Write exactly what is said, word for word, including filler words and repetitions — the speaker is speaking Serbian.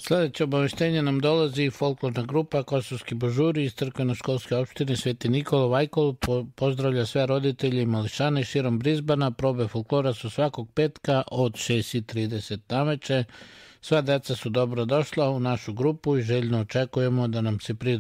Sledeće obaveštenje nam dolazi folklorna grupa Kosovski božuri iz crkveno-školske opštine Sveti Nikola Vajkol. Po, pozdravlja sve roditelje i mališane širom Brizbana. Probe folklora su svakog petka od šest i trideset naveče. Sva deca su dobro došla u našu grupu i željno očekujemo da nam se pridruže